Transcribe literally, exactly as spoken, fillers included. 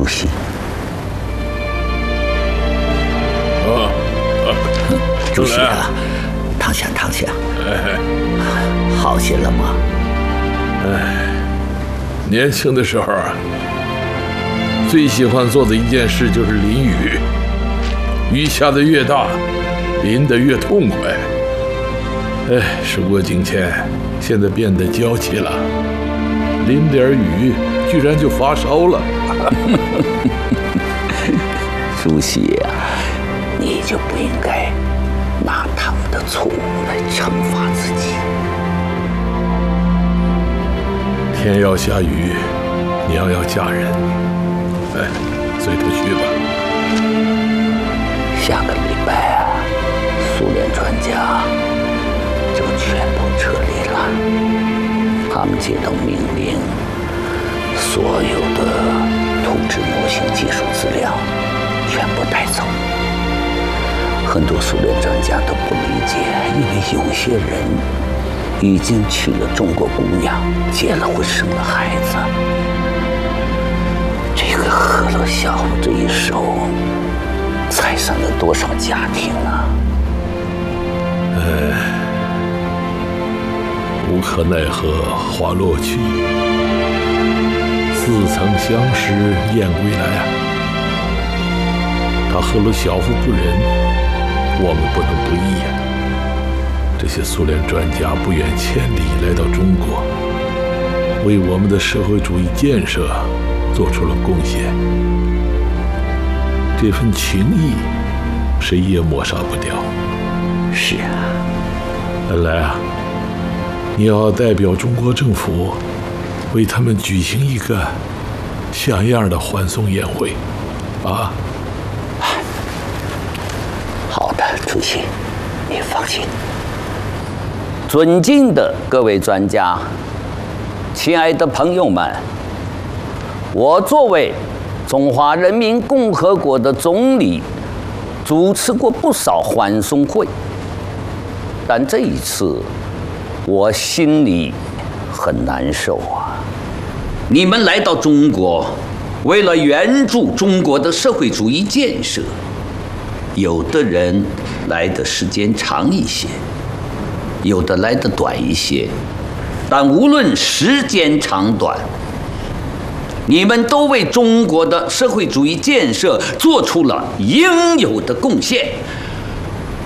主席。 啊啊！ 主席啊，躺下，躺下。好些了吗？ 哎，年轻的时候啊，最喜欢做的一件事就是淋雨。雨下得越大，淋得越痛快。哎，时过境迁，现在变得娇气了，淋点雨居然就发烧了。 主席呀、啊，你就不应该拿他们的错误来惩罚自己。 天要下雨，娘要嫁人。哎，随他去吧。 下个礼拜啊，苏联专家就全部撤离了。他们接到命令，所有的图纸模型技术资料全部带走。很多苏联专家都不理解，因为有些人已经娶了中国姑娘，结了婚，生了孩子。这个赫鲁晓夫这一手拆散了多少家庭啊！ 哎，无可奈何花落去，似曾相识燕归来啊！他赫鲁晓夫不仁，我们不能不义呀。这些苏联专家不远千里来到中国，为我们的社会主义建设做出了贡献。这份情谊，谁也抹杀不掉。 是啊， 本来啊，你要代表中国政府，为他们举行一个像样的欢送宴会，啊！ 好的，主席，你放心。 尊敬的各位专家，亲爱的朋友们，我作为中华人民共和国的总理，主持过不少欢送会，但这一次我心里很难受啊！你们来到中国，为了援助中国的社会主义建设，有的人来的时间长一些，有的来的短一些，但无论时间长短，你们都为中国的社会主义建设做出了应有的贡献。